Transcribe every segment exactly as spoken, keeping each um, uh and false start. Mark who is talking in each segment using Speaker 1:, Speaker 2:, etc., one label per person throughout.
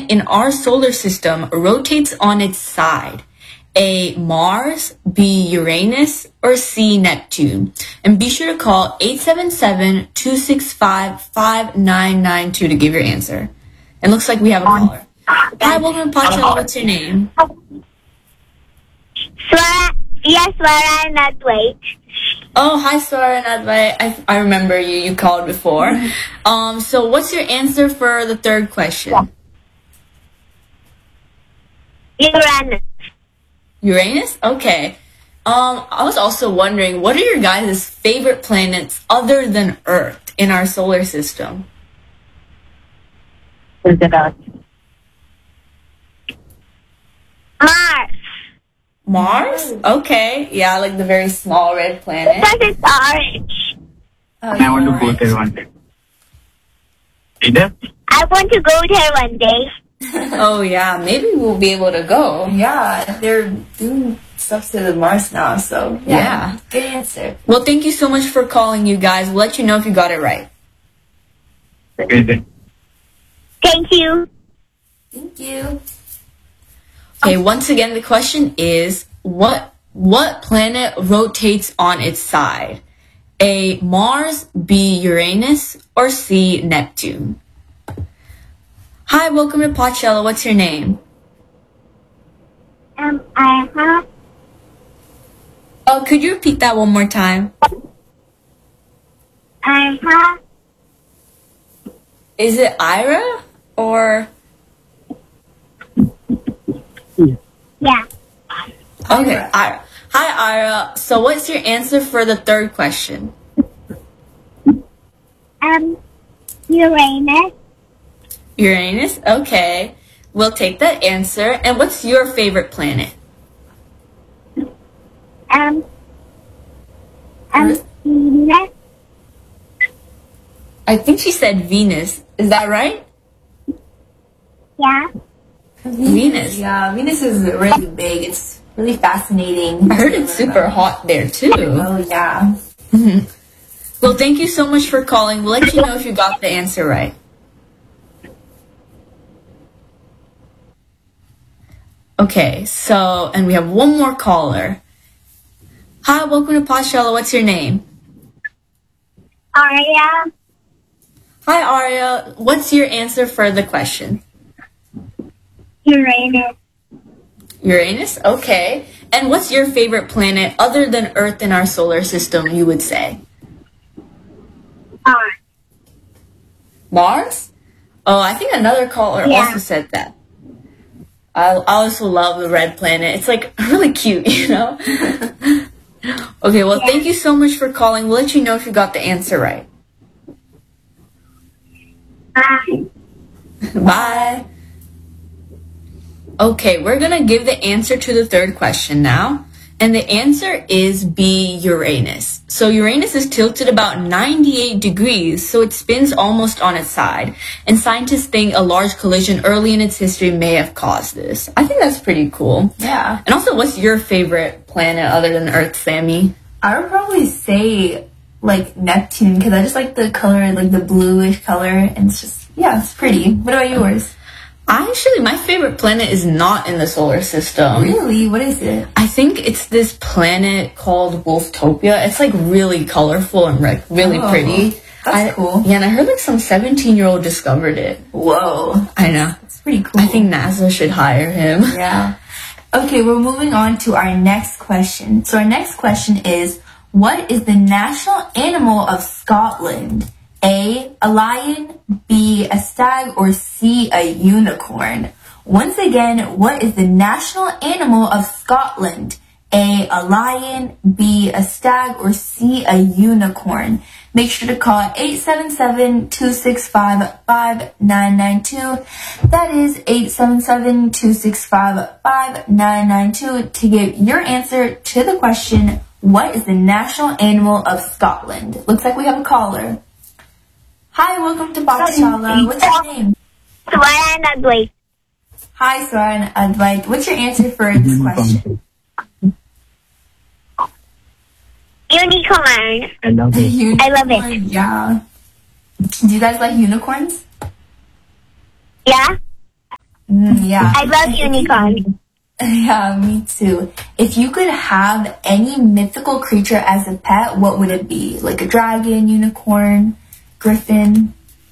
Speaker 1: planet in our solar system rotates on its side? A. Mars, B. Uranus, or C. Neptune? And be sure to call eight seven seven, two six five, five nine nine two to give your answer. It looks like we have a caller. Hi, welcome to Pachala. What's your name?
Speaker 2: Swara, yes, Swara and Advait.
Speaker 1: Oh, hi, Swara and Advait. I, I remember you. You called before. Um, so what's your answer for the third question?
Speaker 2: Uranus.
Speaker 1: Uranus? Okay. Um, I was also wondering, what are your guys' favorite planets other than Earth in our solar system?
Speaker 2: Mars.
Speaker 1: Mars? Okay. Yeah, like the very small red planet.
Speaker 2: Because it's orange.
Speaker 1: Oh,
Speaker 3: I want to go
Speaker 1: orange.
Speaker 3: there one day. Either?
Speaker 2: I want to go there one day.
Speaker 1: Oh, yeah. Maybe we'll be able to go.
Speaker 4: Yeah, they're doing stuff to the Mars now, so yeah.
Speaker 1: Yeah.
Speaker 4: Good answer.
Speaker 1: Well, thank you so much for calling, you guys. We'll let you know if you got it right.
Speaker 3: Okay then.
Speaker 2: Thank you.
Speaker 4: Thank you.
Speaker 1: Okay, once again, the question is, what what planet rotates on its side? A. Mars, B. Uranus, or C. Neptune? Hi, welcome to Pachala. What's your name?
Speaker 2: Um, I have
Speaker 1: Oh, could you repeat that one more time?
Speaker 2: I have
Speaker 1: Is it Ira or?
Speaker 2: yeah.
Speaker 1: Okay, Ira. Hi, Ira. So what's your answer for the third question?
Speaker 2: Um, Uranus.
Speaker 1: Uranus? Okay. We'll take that answer. And what's your favorite planet?
Speaker 2: Um, um, Venus.
Speaker 1: I think she said Venus. Is that right?
Speaker 2: Yeah.
Speaker 1: Venus.
Speaker 4: Yeah, Venus is really big. It's really fascinating.
Speaker 1: I heard it's super hot there too.
Speaker 4: Oh, yeah.
Speaker 1: Well, thank you so much for calling. We'll let you know if you got the answer right. Okay, so, and we have one more caller. Hi, welcome to Pachala. What's your name?
Speaker 2: Arya.
Speaker 1: Hi, Arya. What's your answer for the question?
Speaker 2: Uranus.
Speaker 1: Uranus? Okay. And what's your favorite planet other than Earth in our solar system, you would say?
Speaker 2: Mars.
Speaker 1: Mars? Oh, I think another caller
Speaker 2: Yeah.
Speaker 1: also said that. I, I also love the red planet. It's like really cute, you know? Okay, well,
Speaker 2: Yeah.
Speaker 1: thank you so much for calling. We'll let you know if you got the answer right.
Speaker 2: Bye.
Speaker 1: Bye. Okay, we're going to give the answer to the third question now. And the answer is B, Uranus. So Uranus is tilted about ninety-eight degrees, so it spins almost on its side. And scientists think a large collision early in its history may have caused this. I think that's pretty cool.
Speaker 4: Yeah.
Speaker 1: And also, what's your favorite planet other than Earth, Sammy?
Speaker 4: I would probably say, like, Neptune, because I just like the color, like the bluish color, and it's just, yeah, it's pretty. What about yours?
Speaker 1: Actually, my favorite planet is not in the solar system.
Speaker 4: Really? What is it?
Speaker 1: I think it's this planet called Wolftopia. It's like really colorful and like really
Speaker 4: Oh,
Speaker 1: pretty.
Speaker 4: that's
Speaker 1: I-
Speaker 4: cool.
Speaker 1: Yeah, and I heard like some seventeen-year-old discovered it.
Speaker 4: Whoa.
Speaker 1: I know.
Speaker 4: It's pretty cool.
Speaker 1: I think NASA should hire him.
Speaker 4: Yeah. Okay, we're moving on to our next question. So our next question is, what is the national animal of Scotland? A, a lion, B, a stag, or C, a unicorn? Once again, what is the national animal of Scotland? A, a lion, B, a stag, or C, a unicorn? Make sure to call eight seven seven, two six five, five nine nine two. That is eight seven seven, two six five, five nine nine two to give your answer to the question, what is the national animal of Scotland? Looks like we have a caller. Hi, welcome to Pachala. What's your name?
Speaker 2: Swara and Advait.
Speaker 4: Hi, Swara and Advait. What's your answer for this question?
Speaker 2: Unicorn.
Speaker 3: I love it.
Speaker 4: Unicorn.
Speaker 2: I love it.
Speaker 4: Yeah. Do you guys like unicorns?
Speaker 2: Yeah?
Speaker 4: Mm, yeah.
Speaker 2: I love unicorn.
Speaker 4: Yeah, me too. If you could have any mythical creature as a pet, what would it be? Like a dragon, unicorn, griffin?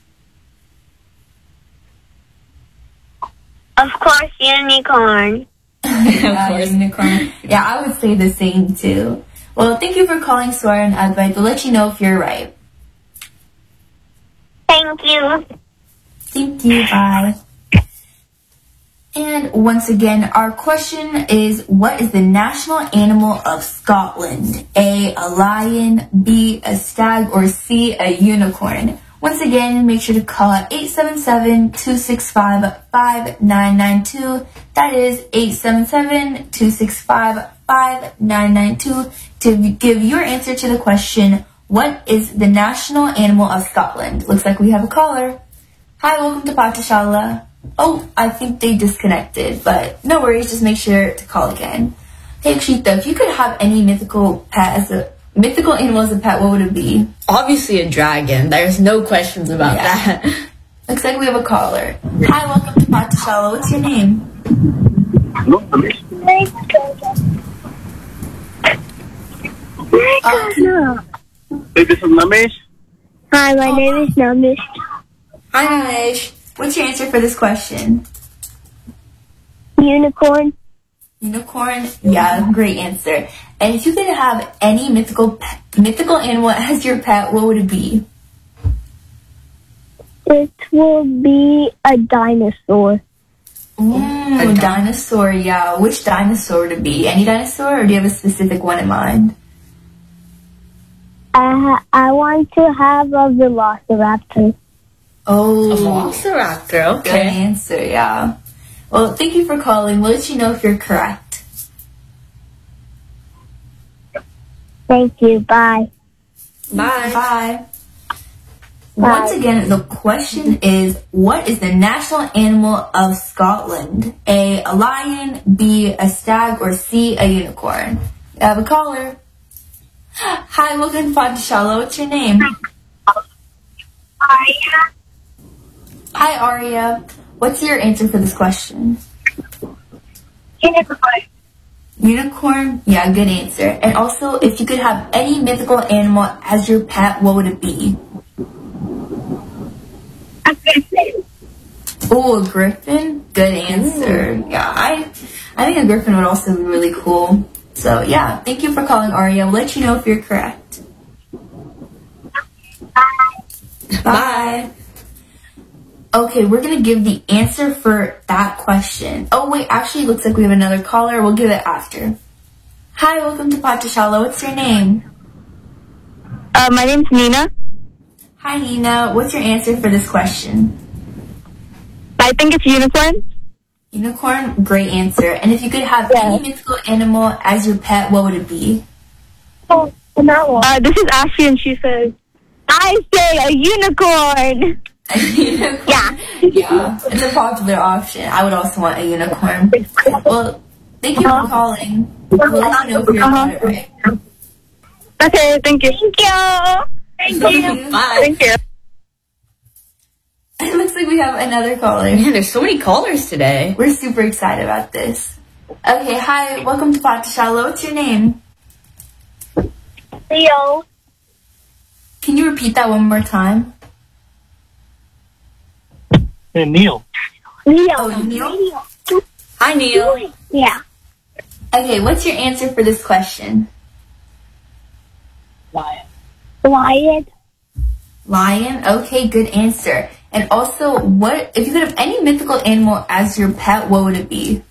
Speaker 2: Of course, unicorn.
Speaker 4: Yeah,
Speaker 1: Of course.
Speaker 4: unicorn. Yeah, I would say the same too. Well, thank you for calling Swara and Advait. We'll let you know if you're right.
Speaker 2: Thank you.
Speaker 4: Thank you. Bye. And once again, our question is, what is the national animal of Scotland? A, a lion, B, a stag, or C, a unicorn? Once again, make sure to call at eight seven seven, two six five, five nine nine two. That is eight seven seven, two six five, five nine nine two to give your answer to the question, what is the national animal of Scotland? Looks like we have a caller. Hi, welcome to Pathashala. Oh, I think they disconnected, but no worries, just make sure to call again. Hey, Akshita, if you could have any mythical pet as a mythical animal as a pet, what would it be?
Speaker 1: Obviously a dragon. There's no questions about
Speaker 4: Yeah.
Speaker 1: that.
Speaker 4: Looks like we have a caller. Hi, welcome to Pathashala. What's your name?
Speaker 3: Hello, Ramesh.
Speaker 4: Uh,
Speaker 3: Hey, this is Ramesh.
Speaker 2: Hi, my name is Namish.
Speaker 4: hi, Namesh. What's your answer for this question?
Speaker 2: Unicorn.
Speaker 4: Unicorn? Yeah, great answer. And if you could have any mythical pet, mythical animal as your pet, what would it be?
Speaker 2: It will be a dinosaur.
Speaker 4: Ooh, a dinosaur, yeah. Which dinosaur would it be? Any dinosaur, or do you have a specific one in mind?
Speaker 2: I ha- I want to have a velociraptor.
Speaker 4: Oh,
Speaker 1: A velociraptor,
Speaker 4: good
Speaker 1: okay.
Speaker 4: answer, yeah. Well, thank you for calling. We'll let you know if you're correct.
Speaker 2: Thank you. Bye.
Speaker 1: Bye.
Speaker 4: Bye. Once again, the question is, what is the national animal of Scotland? A, a lion, B, a stag, or C, a unicorn? You have a caller. Hi, welcome to Pathashala. What's your name? Hi, Aria. What's your answer for this question? Unicorn? Yeah, good answer. And also, if you could have any mythical animal as your pet, what would it be? Oh, a griffin? Good answer. Yeah, I I think a griffin would also be really cool. So, yeah, thank you for calling, Aria. We'll let you know if you're correct. Bye. Okay, we're going to give the answer for that question. Oh, wait, actually, it looks like we have another caller. We'll give it after. Hi, welcome to Pathashala. What's your name?
Speaker 2: Uh, my name's Nina.
Speaker 4: Hi, Nina. What's your answer for this question?
Speaker 2: I think it's unicorn.
Speaker 4: Unicorn, great answer. And if you could have
Speaker 2: Yeah.
Speaker 4: any mythical animal as your pet, what would it be?
Speaker 2: Oh, that one. Uh, this is Ashley, and she says, I say a unicorn.
Speaker 4: A unicorn?
Speaker 2: Yeah.
Speaker 4: Yeah, it's a popular option. I would also want a unicorn. Well, thank you for calling. We'll let you know if you're
Speaker 2: Uh-huh.
Speaker 4: about it right.
Speaker 2: Okay, thank you. Thank you. Thank
Speaker 4: you.
Speaker 1: Bye.
Speaker 2: Thank you.
Speaker 4: It looks like we have another caller.
Speaker 1: Man, there's so many callers today.
Speaker 4: We're super excited about this. Okay, hi, welcome to Pathashala. What's your name?
Speaker 2: Leo.
Speaker 4: Can you repeat that one more time?
Speaker 3: Hey, Neil.
Speaker 2: Leo.
Speaker 4: Oh, Neil?
Speaker 1: Hi, Neil.
Speaker 2: Yeah.
Speaker 4: Okay, what's your answer for this question?
Speaker 2: Wyatt.
Speaker 4: Lion? Okay, good answer. And also, what if you could have any mythical animal as your pet, what would it be?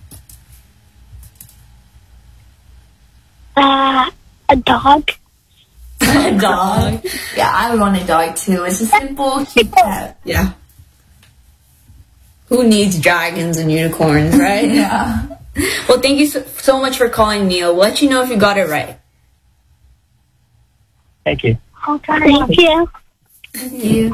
Speaker 2: Uh, a dog.
Speaker 1: A dog.
Speaker 4: Yeah, I would want a dog too. It's a simple, cute pet.
Speaker 1: Yeah. Who needs dragons and unicorns, right?
Speaker 4: Yeah.
Speaker 1: Well, thank you so, so much for calling, Neil. We'll let you know if you got it right.
Speaker 3: Thank you.
Speaker 2: Thank you.
Speaker 4: Thank you.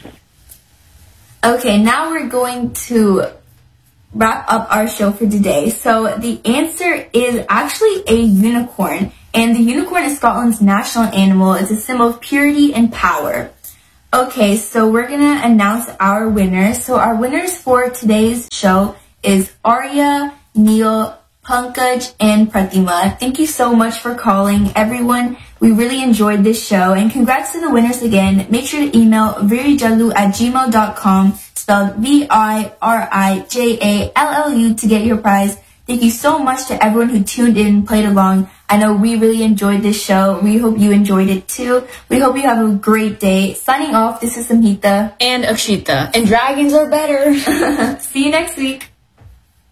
Speaker 4: Okay, now we're going to wrap up our show for today. So the answer is actually a unicorn. And the unicorn is Scotland's national animal. It's a symbol of purity and power. Okay, so we're gonna announce our winners. So our winners for today's show is Arya, Neil, Pankaj, and Pratima. Thank you so much for calling, everyone. We really enjoyed this show, and congrats to the winners again. Make sure to email virijallu at gmail dot com, spelled V I R I J A L L U, to get your prize. Thank you so much to everyone who tuned in and played along. I know we really enjoyed this show. We hope you enjoyed it too. We hope you have a great day. Signing off, this is Samhita.
Speaker 1: And Akshita. And dragons are better.
Speaker 4: See you next week.